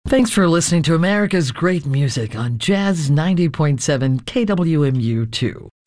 Thanks for listening to America's Great Music on Jazz 90.7 KWMU2.